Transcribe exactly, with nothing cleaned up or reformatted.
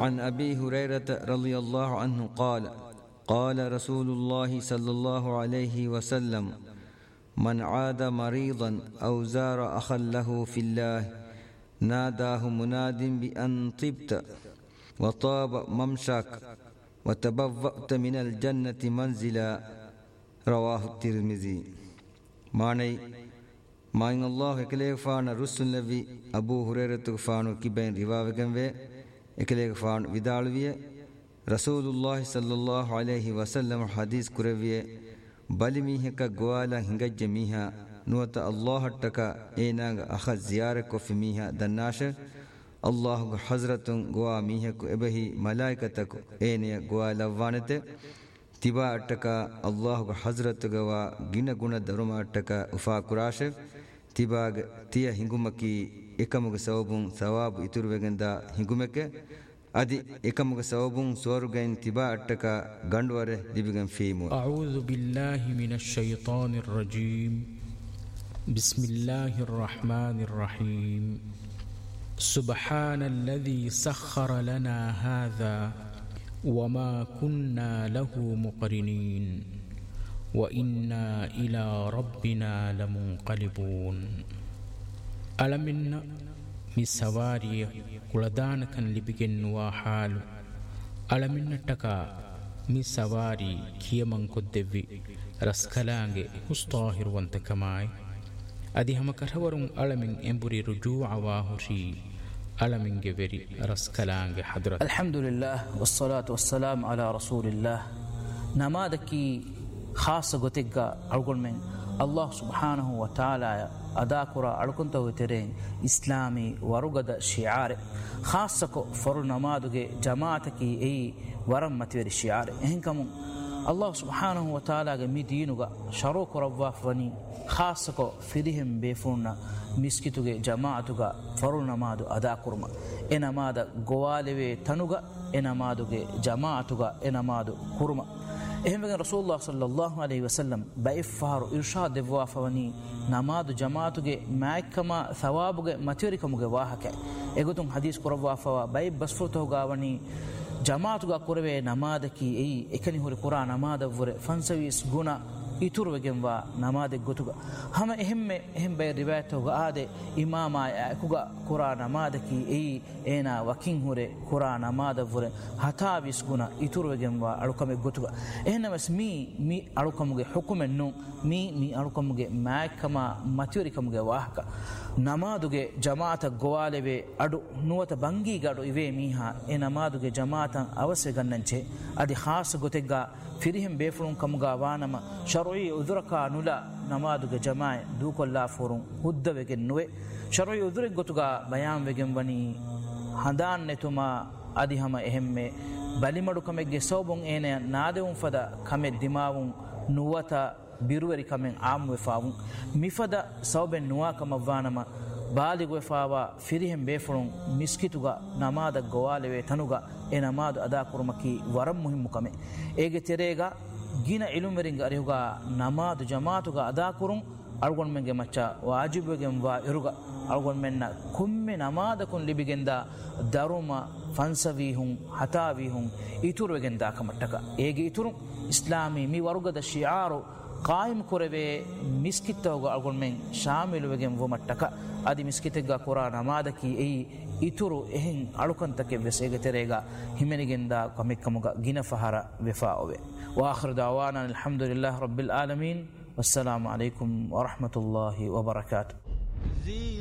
عن أبي هريرة رضي الله عنه قال قال رسول الله صلى الله عليه وسلم من عاد مريضا أو زار أخا له في الله ناداه مناد بأن طبت وطاب ممشاك وتبوأت من الجنة منزلا رواه الترمذي. معني ماين الله اكليك فان رسول النبي أبو هريرة فانو كبين رواوكم وي اكليك فان ودالوية رسول الله صلى الله عليه وسلم حديث كروية بل ميهك قوالا هنگج ميها نوت الله تكا ايناغ أخذ زيارك في ميها دناش الله حضرت قوا ميهك ابهي ملائكتك اينيا قوالا وانت تبا اتكا الله حضرت قوا گن گن درما اتكا افا كراش تبا تيا هنگمكي එකමග සවබුන් සවාබ ඉතුරු වෙගෙන්දා හිඟුමක අදි එකමග සවබුන් සෝරුගෙන් තිබා අට්ටක ගණ්ඩවර ලිබිගෙන් ෆීමු. أعوذ بالله من الشيطان الرجيم. بسم الله الرحمن الرحيم. سبحان الذي سخر لنا هذا وما كنا له مقرنين وإنا إلى ربنا لمنقلبون. ألمنا مي سواري كلدان كان لبيجن وحال ألمنا تكا مي سواري كيمن كدبي رسكلانge مستاهر وانتكماي أدي هم كرهورون ألمن إمبري رجوع واهري ألمن جبري رسكلانge حضرت. الحمد لله والصلاة والسلام على رسول الله. نمادكي خاص قتيجا أقول من الله سبحانه وتعالى أداكرا أركنته ترين إسلامي ورقد شعار خاصة فر نمادك جماعتك أي ورم متور الشعار إنكم الله سبحانه وتعالى مدينك شروك ربافني خاصة فيهم بيفونا مسكتك جماعتك فر نماد أداكرما إنماد قوالي تنوغا إنمادك جماعتك إنماد كرما. එහෙම රසූලුල්ලාහ් සල්ලල්ලාහු අලයිහි වසල්ලම් බයිෆාරු ඉර්ෂාද් දෙවවාෆවනි නමාදු ජමාතුගේ මෑක්කම සවාබුගේ මතිරිකමුගේ වාහක එගොතුන් හදීස් කරවවාෆවා බයි බස්ෆුතෝ ගාවනි ජමාතුගා කරවේ නමාදකි එයි එකනි හොර කුරා නමාදවර ෆන්සවිස් ගුණ ඉතුරුවගෙන්වා නමාදෙක් ගොතුගා හැම එහෙම්මෙ එහෙම් බයි රිවායතෝගා ආදේ ඉමාමා යකුගා කුරා නමාදකි එයි ඒනා වකින් හොරේ කුරා නමාදවර හතාවිස් ගුණ ඉතුරුවගෙන්වා අලුකමෙක් ගොතුගා එහෙනමස් මී මී අලුකමුගේ හුකුමෙන් නු මී මී අලුකමුගේ මෑක්කම මතිරිකමුගේ වාහක නමාදුගේ ජමාත ගෝවාලෙවේ අඩු නුවත බංගී ගඩු ඉවේ මීහා ඒ නමාදුගේ ජමාතන් අවශ්‍ය ගන්නන්චේ අදි ખાસ ගොතෙග්ගා ෆිරිහිම් බේෆුලුන් කමුගා වානම ශරොයි උදුරකා නුලා නමාදුගේ ජමාය දූකොල්ලා ෆොරුන් හුද්දවෙගෙන් නුවේ ශරොයි උදුරෙක් ගොතුගා බයාම් වෙගෙන් වනි හඳාන් නෙතුමා අදි හැම එහෙම්මේ බලිමඩුකමෙක්ගේ සෝබුන් ඒන නාදෙවුන් ෆද කමෙ දිමාවුන් නුවත biruwari kamen aam wefaawun mifada sawben nuwa kamavvanama balig wefawa firihem befulun miskituga namada gowalewe tanuga e namadu ada kurumaki waram muhimmu kame ege terega gina ilumeringa arihuga namadu jamaatuga ada kurun algon menge macha wajibegen wa iruga algon menna kumme namada kun libigenda daruma fansavihun hatavihun iturwegenda kamattaka ege iturun islami mi warugada shi'aru قائم كوربي مسكتوغا أقول من شامل وجم ومتكا أدي مسكتوغا قرآن مادكي أي إتورو إهن ألوكن تكي بسيجة تريغا همني جندا كمك كموغا جينا فهارا وفاءوه وآخر دعوانا الحمد لله رب العالمين والسلام عليكم ورحمة الله وبركاته.